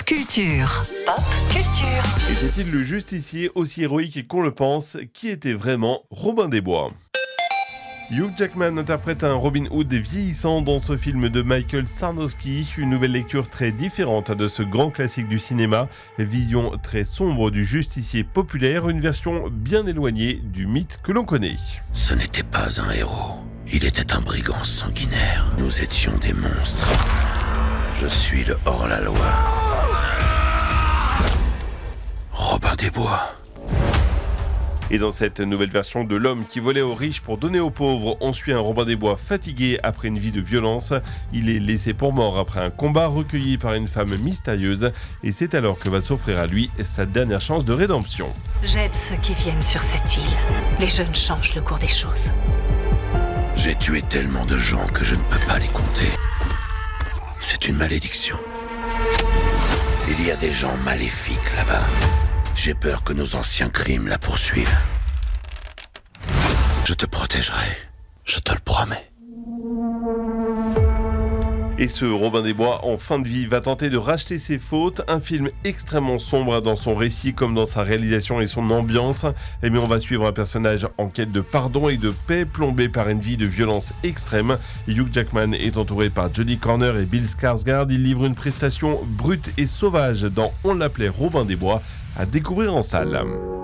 Culture. Pop Culture. Était-il le justicier aussi héroïque qu'on le pense? Qui était vraiment Robin des Bois? Hugh Jackman interprète un Robin Hood vieillissant dans ce film de Michael Sarnowski, une nouvelle lecture très différente de ce grand classique du cinéma, vision très sombre du justicier populaire, une version bien éloignée du mythe que l'on connaît. Ce n'était pas un héros, il était un brigand sanguinaire. Nous étions des monstres. Je suis le hors-la-loi. Robin des Bois. Et dans cette nouvelle version de l'homme qui volait aux riches pour donner aux pauvres, on suit un Robin des Bois fatigué après une vie de violence. Il est laissé pour mort après un combat, recueilli par une femme mystérieuse. Et c'est alors que va s'offrir à lui sa dernière chance de rédemption. J'aide ceux qui viennent sur cette île. Les jeunes changent le cours des choses. J'ai tué tellement de gens que je ne peux pas les compter. C'est une malédiction. Il y a des gens maléfiques là-bas. J'ai peur que nos anciens crimes la poursuivent. Je te protégerai, je te le promets. Et ce Robin des Bois, en fin de vie, va tenter de racheter ses fautes. Un film extrêmement sombre dans son récit comme dans sa réalisation et son ambiance. Et bien on va suivre un personnage en quête de pardon et de paix, plombé par une vie de violence extrême. Hugh Jackman est entouré par Jodie Corner et Bill Skarsgård. Il livre une prestation brute et sauvage dans On l'appelait Robin des Bois, à découvrir en salle.